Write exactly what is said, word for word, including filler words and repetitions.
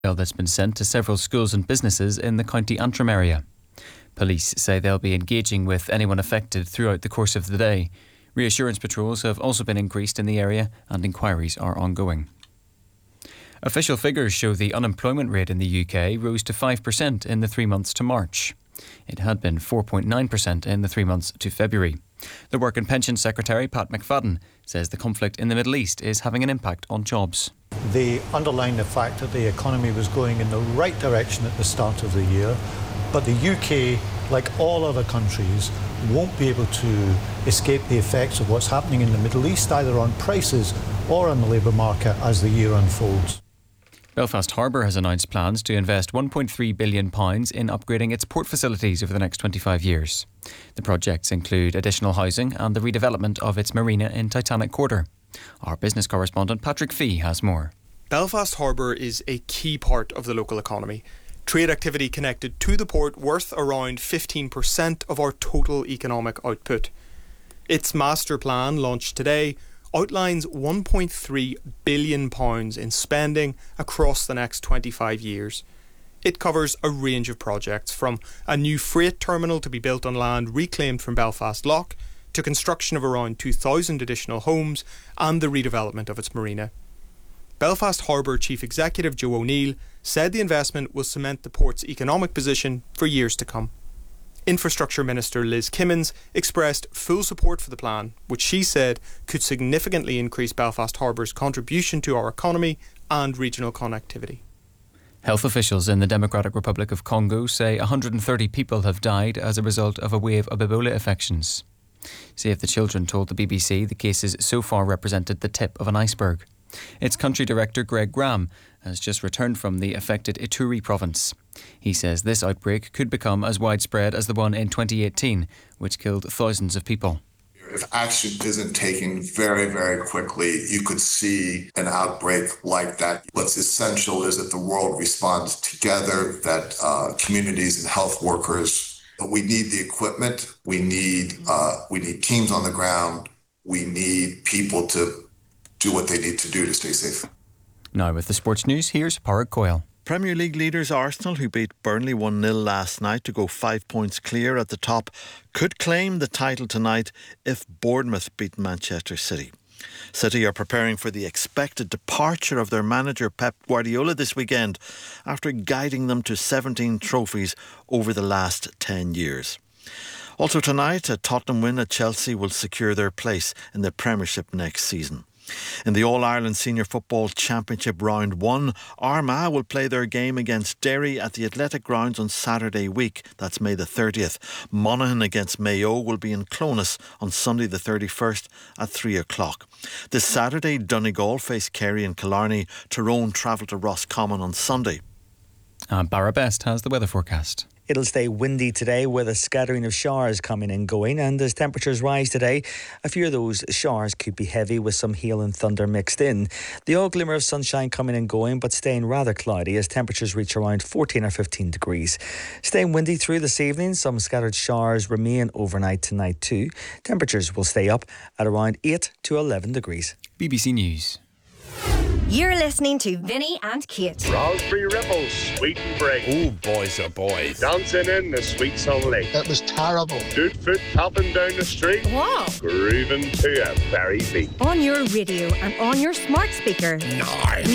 That's been sent to several schools and businesses in the County Antrim area. Police say they'll be engaging with anyone affected throughout the course of the day. Reassurance patrols have also been increased in the area and inquiries are ongoing. Official figures show the unemployment rate in the U K rose to five percent in the three months to March. It had been four point nine percent in the three months to February. The Work and Pension Secretary, Pat McFadden, says the conflict in the Middle East is having an impact on jobs. They underlined the fact that the economy was going in the right direction at the start of the year, but the U K, like all other countries, won't be able to escape the effects of what's happening in the Middle East, either on prices or on the labour market as the year unfolds. Belfast Harbour has announced plans to invest one point three billion pounds in upgrading its port facilities over the next twenty-five years. The projects include additional housing and the redevelopment of its marina in Titanic Quarter. Our business correspondent Patrick Fee has more. Belfast Harbour is a key part of the local economy. Trade activity connected to the port worth around fifteen percent of our total economic output. Its master plan, launched today, outlines one point three billion pounds in spending across the next twenty-five years. It covers a range of projects, from a new freight terminal to be built on land reclaimed from Belfast Lough, to construction of around two thousand additional homes and the redevelopment of its marina. Belfast Harbour Chief Executive Joe O'Neill said the investment will cement the port's economic position for years to come. Infrastructure Minister Liz Kimmins expressed full support for the plan, which she said could significantly increase Belfast Harbour's contribution to our economy and regional connectivity. Health officials in the Democratic Republic of Congo say one hundred thirty people have died as a result of a wave of Ebola infections. Save the Children told the B B C the cases so far represented the tip of an iceberg. Its country director Greg Graham has just returned from the affected Ituri province. He says this outbreak could become as widespread as the one in twenty eighteen, which killed thousands of people. If action isn't taken very, very quickly, you could see an outbreak like that. What's essential is that the world responds together, that uh, communities and health workers, but we need the equipment, we need uh, we need teams on the ground, we need people to do what they need to do to stay safe. Now with the sports news, here's Pádraig Coyle. Premier League leaders Arsenal, who beat Burnley one nil last night to go five points clear at the top, could claim the title tonight if Bournemouth beat Manchester City. City are preparing for the expected departure of their manager Pep Guardiola this weekend after guiding them to seventeen trophies over the last ten years. Also tonight, a Tottenham win at Chelsea will secure their place in the Premiership next season. In the All-Ireland Senior Football Championship Round one, Armagh will play their game against Derry at the Athletic Grounds on Saturday week. That's May the thirtieth. Monaghan against Mayo will be in Clones on Sunday the thirty-first at three o'clock. This Saturday, Donegal face Kerry and Killarney. Tyrone travel to Roscommon on Sunday. And Barra Best has the weather forecast. It'll stay windy today with a scattering of showers coming and going, and as temperatures rise today, a few of those showers could be heavy with some hail and thunder mixed in. The odd glimmer of sunshine coming and going, but staying rather cloudy as temperatures reach around fourteen or fifteen degrees. Staying windy through this evening, some scattered showers remain overnight tonight too. Temperatures will stay up at around eight to eleven degrees. B B C News. You're listening to Vinny and Kate. Raspberry Ripples, sweet and break. Oh, boys, oh, boys. Dancing in the sweet sunlight. It was terrible. Dude foot tapping down the street. Wow. Grooving to a berry beat. On your radio and on your smart speaker. No.